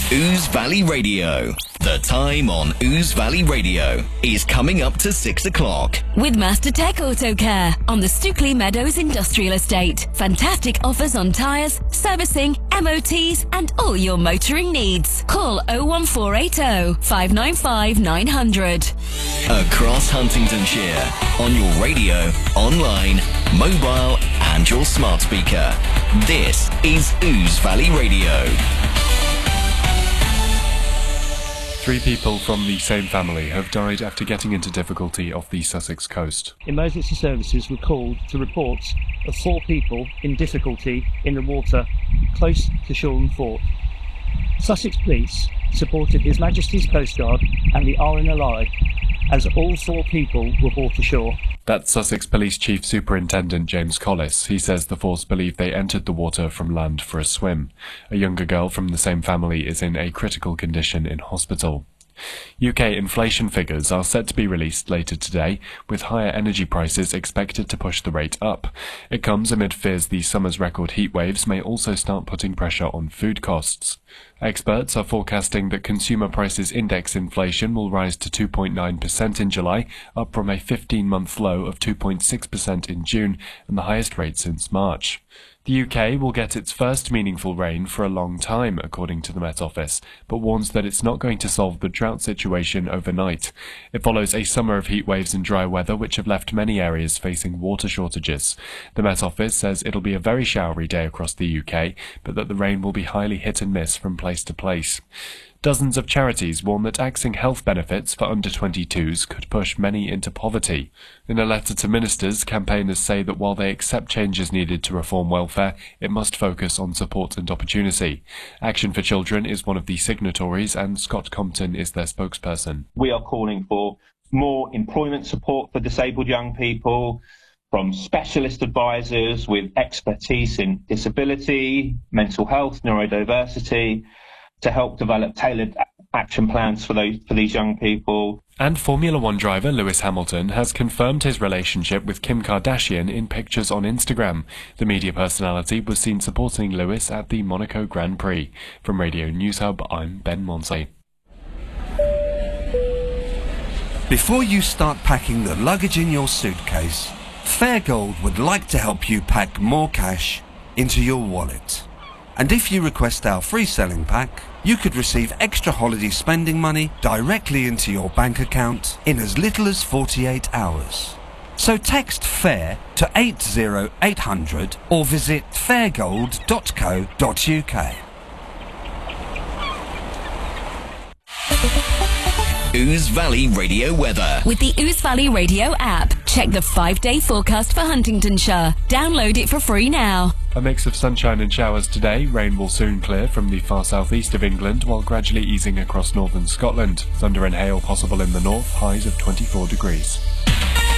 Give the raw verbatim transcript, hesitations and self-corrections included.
Ouse Valley Radio. The time on Ouse Valley Radio is coming up to six o'clock. With Master Tech Auto Care on the Stookley Meadows Industrial Estate. Fantastic offers on tyres, servicing, M O Ts and all your motoring needs. Call oh one four eight oh, five nine five, nine hundred. Across Huntingdonshire, on your radio, online, mobile and your smart speaker. This is Ouse Valley Radio. Three people from the same family have died after getting into difficulty off the Sussex coast. Emergency services were called to reports of four people in difficulty in the water close to Shoreham Fort. Sussex Police supported His Majesty's Coast Guard and the R N L I as all four people were brought ashore. That's Sussex Police Chief Superintendent James Collis. He says the force believe they entered the water from land for a swim. A younger girl from the same family is in a critical condition in hospital. U K inflation figures are set to be released later today, with higher energy prices expected to push the rate up. It comes amid fears the summer's record heat waves may also start putting pressure on food costs. Experts are forecasting that consumer prices index inflation will rise to two point nine percent in July, up from a fifteen-month low of two point six percent in June and the highest rate since March. The U K will get its first meaningful rain for a long time, according to the Met Office, but warns that it's not going to solve the drought situation overnight. It follows a summer of heat waves and dry weather which have left many areas facing water shortages. The Met Office says it'll be a very showery day across the U K, but that the rain will be highly hit and miss from place to place. Dozens of charities warn that axing health benefits for under twenty-twos could push many into poverty. In a letter to ministers, campaigners say that while they accept changes needed to reform welfare, it must focus on support and opportunity. Action for Children is one of the signatories, and Scott Compton is their spokesperson. We are calling for more employment support for disabled young people, from specialist advisors with expertise in disability, mental health, neurodiversity, to help develop tailored action plans for those for these young people. And Formula One driver Lewis Hamilton has confirmed his relationship with Kim Kardashian in pictures on Instagram. The media personality was seen supporting Lewis at the Monaco Grand Prix. From Radio News Hub, I'm Ben Monsley. Before you start packing the luggage in your suitcase, Fairgold would like to help you pack more cash into your wallet. And if you request our free selling pack, you could receive extra holiday spending money directly into your bank account in as little as forty-eight hours. So text FAIR to eight zero eight hundred or visit fairgold dot co dot uk. Ouse Valley Radio weather. With the Ouse Valley Radio app, check the five-day forecast for Huntingdonshire. Download it for free now. A mix of sunshine and showers today. Rain will soon clear from the far southeast of England while gradually easing across northern Scotland. Thunder and hail possible in the north, highs of twenty-four degrees.